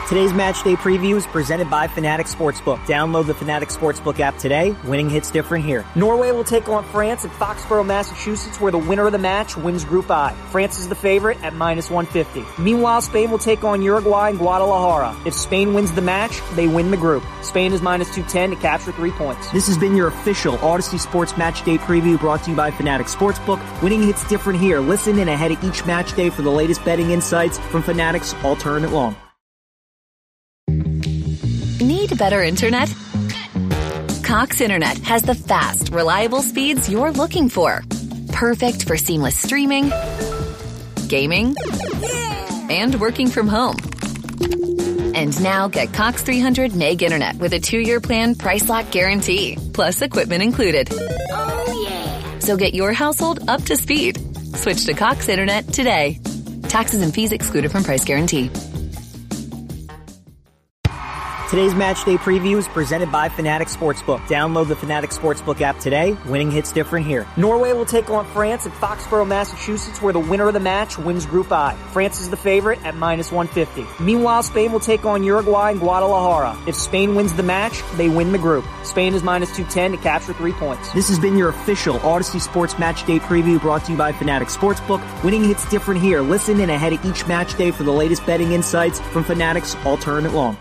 Today's match day preview is presented by Fanatic Sportsbook. Download the Fanatic Sportsbook app today. Winning hits different here. Norway will take on France at Foxborough, Massachusetts, where the winner of the match wins Group I. France is the favorite at -150. Meanwhile, Spain will take on Uruguay in Guadalajara. If Spain wins the match, they win the group. Spain is -210 to capture 3 points. This has been your official Odyssey Sports Match Day preview brought to you by Fanatic Sportsbook. Winning hits different here. Listen in ahead of each match day for the latest betting insights from Fanatic's Alternate Long. Need better internet? Cox Internet has the fast, reliable speeds you're looking for. Perfect for seamless streaming, gaming, and working from home. And now get Cox 300 meg internet with a 2-year plan price lock guarantee, plus equipment included. Oh, yeah. So get your household up to speed. Switch to Cox Internet today. Taxes and fees excluded from price guarantee. Today's match day preview is presented by Fanatic Sportsbook. Download the Fanatic Sportsbook app today. Winning hits different here. Norway will take on France at Foxborough, Massachusetts, where the winner of the match wins Group I. France is the favorite at -150. Meanwhile, Spain will take on Uruguay in Guadalajara. If Spain wins the match, they win the group. Spain is -210 to capture 3 points. This has been your official Odyssey Sports Match Day preview brought to you by Fanatic Sportsbook. Winning hits different here. Listen in ahead of each match day for the latest betting insights from Fanatic's Alternate Long.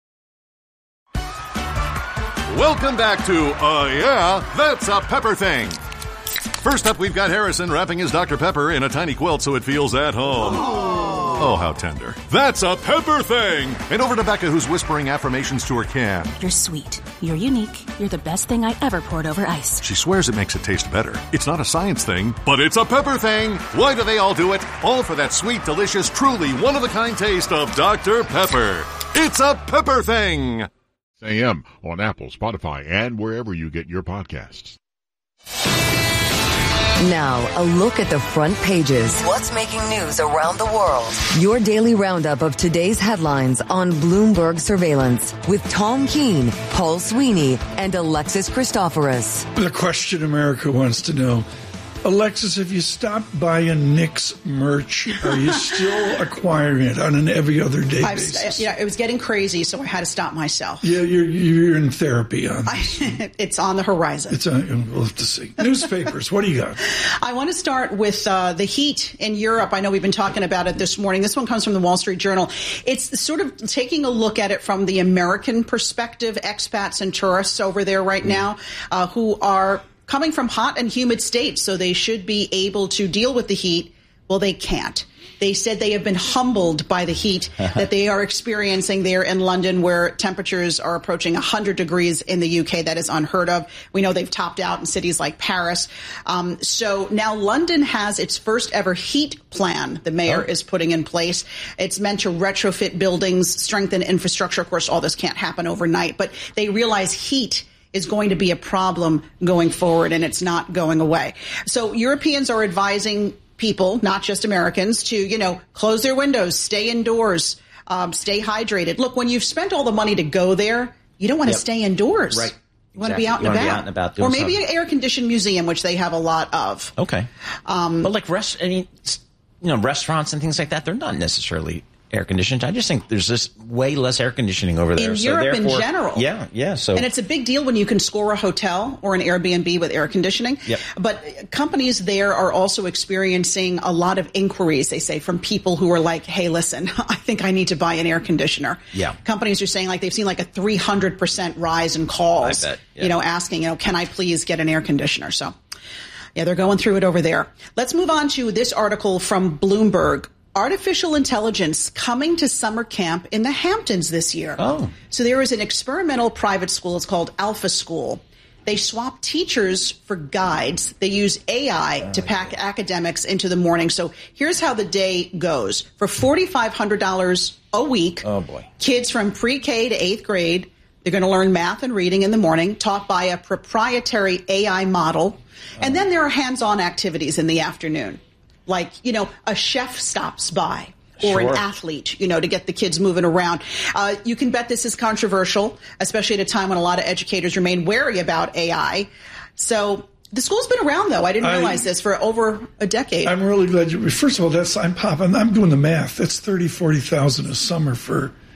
Welcome back to, yeah, that's a Pepper Thing. First up, we've got Harrison wrapping his Dr. Pepper in a tiny quilt so it feels at home. Oh, how tender. That's a Pepper Thing! And over to Becca, who's whispering affirmations to her can. You're sweet. You're unique. You're the best thing I ever poured over ice. She swears it makes it taste better. It's not a science thing, but it's a Pepper Thing! Why do they all do it? All for that sweet, delicious, truly one-of-a-kind taste of Dr. Pepper. It's a Pepper Thing! AM on Apple, Spotify, and wherever you get your podcasts. Now, a look at the front pages. What's making news around the world? Your daily roundup of today's headlines on Bloomberg Surveillance with Tom Keene, Paul Sweeney, and Alexis Christoforous. The question America wants to know. Alexis, if you stopped buying Knicks merch, are you still acquiring it on an every other day basis? It was getting crazy, so I had to stop myself. Yeah, you're in therapy on this. It's on the horizon. We'll have to see. Newspapers, what do you got? I want to start with the heat in Europe. I know we've been talking about it this morning. This one comes from the Wall Street Journal. It's sort of taking a look at it from the American perspective, expats and tourists over there right now who are coming from hot and humid states, so they should be able to deal with the heat. Well, they can't. They said they have been humbled by the heat that they are experiencing there in London, where temperatures are approaching 100 degrees in the UK. That is unheard of. We know they've topped out in cities like Paris. So now London has its first ever heat plan the mayor is putting in place. It's meant to retrofit buildings, strengthen infrastructure. Of course, all this can't happen overnight, but they realize heat is going to be a problem going forward, and it's not going away. So Europeans are advising people, not just Americans, to, close their windows, stay indoors, stay hydrated. Look, when you've spent all the money to go there, you don't want to stay indoors. Right. You want to be out and about. Or maybe an air-conditioned museum, which they have a lot of. Okay. But like restaurants and things like that, they're not necessarily air conditioned. I just think there's just way less air conditioning over there. In Europe in general. Yeah. So, and it's a big deal when you can score a hotel or an Airbnb with air conditioning. Yep. But companies there are also experiencing a lot of inquiries, they say, from people who are like, hey, listen, I think I need to buy an air conditioner. Yeah. Companies are saying they've seen a 300% rise in calls, I bet, asking, can I please get an air conditioner? So, yeah, they're going through it over there. Let's move on to this article from Bloomberg. Artificial intelligence coming to summer camp in the Hamptons this year. Oh. So there is an experimental private school. It's called Alpha School. They swap teachers for guides. They use AI to pack academics into the morning. So here's how the day goes. For $4,500 a week, kids from pre-K to 8th grade, they're going to learn math and reading in the morning, taught by a proprietary AI model. And then there are hands-on activities in the afternoon. Like, a chef stops by or an athlete, to get the kids moving around. You can bet this is controversial, especially at a time when a lot of educators remain wary about AI. So the school's been around, though. I didn't realize this for over a decade. I'm really glad first of all, I'm doing the math. That's $30,000-$40,000 a summer for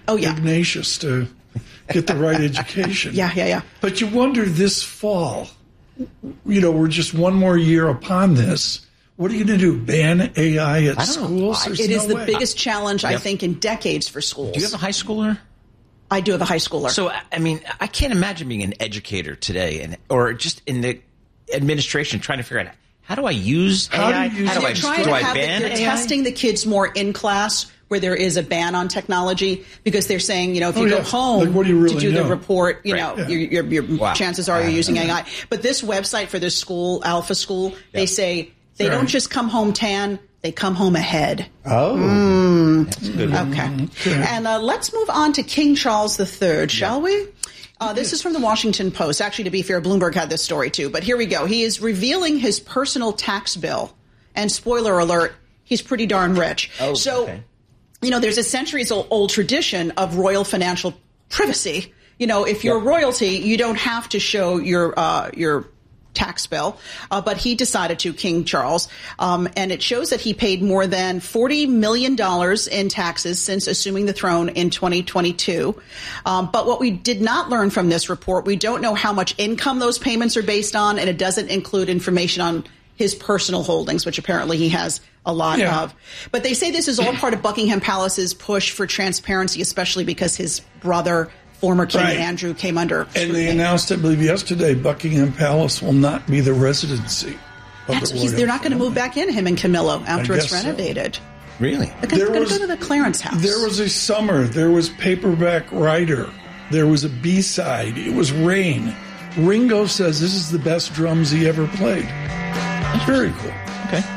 Ignatius to get the right education. Yeah. But you wonder this fall, we're just one more year upon this. What are you going to do? Ban AI at schools? It is the biggest challenge, I think, in decades for schools. Do you have a high schooler? I do have a high schooler. So, I mean, I can't imagine being an educator today or just in the administration trying to figure out how do I use AI? How do I ban They're AI? testing the kids more in class where there is a ban on technology because they're saying, if you go home what do you really to do know? the report, your chances are you're using AI. But this website for this school, Alpha School, they say they don't just come home tan, they come home ahead. Oh. That's good. Okay. And let's move on to King Charles III, shall we? This is from the Washington Post. Actually, to be fair, Bloomberg had this story too. But here we go. He is revealing his personal tax bill. And spoiler alert, he's pretty darn rich. Oh, so, there's a centuries-old tradition of royal financial privacy. If you're royalty, you don't have to show your tax bill, but he decided to, King Charles, and it shows that he paid more than $40 million in taxes since assuming the throne in 2022. But what we did not learn from this report, we don't know how much income those payments are based on, and it doesn't include information on his personal holdings, which apparently he has a lot of. But they say this is all part of Buckingham Palace's push for transparency, especially because his brother, former King Andrew, came under scrutiny. And they announced, I believe yesterday, Buckingham Palace will not be the residency of the royal They're not going to family. move back in, him and Camilla, after it's renovated. Really? They're going to go to the Clarence house. There was a summer. There was Paperback Writer. There was a B-side. It was Rain. Ringo says this is the best drums he ever played. Very cool. Okay.